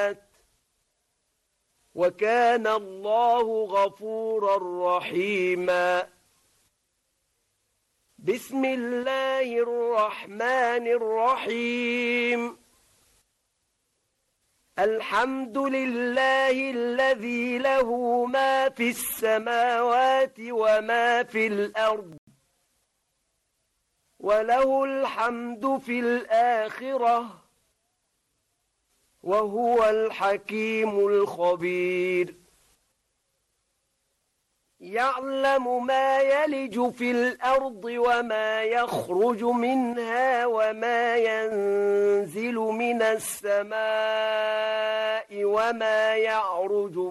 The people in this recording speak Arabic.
وكان الله غفورا رحيما. بسم الله الرحمن الرحيم. الحمد لله الذي له ما في السماوات وما في الأرض، وله الحمد في الآخرة، وهو الحكيم الخبير. يعلم ما يلج في الأرض وما يخرج منها وما ينزل من السماء وما يعرج